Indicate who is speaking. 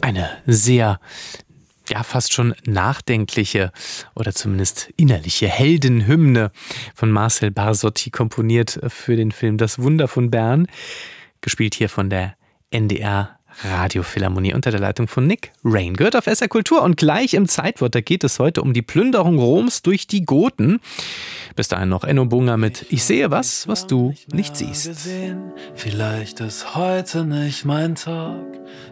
Speaker 1: Eine sehr, ja, fast schon nachdenkliche oder zumindest innerliche Heldenhymne von Marcel Barsotti, komponiert für den Film Das Wunder von Bern, gespielt hier von der NDR Radiophilharmonie unter der Leitung von Nick Rain. Gehört auf SR Kultur und gleich im Zeitwort, da geht es heute um die Plünderung Roms durch die Goten. Bis dahin noch Enno Bunger mit Ich sehe was, was du nicht siehst.
Speaker 2: Vielleicht ist heute nicht mein Tag.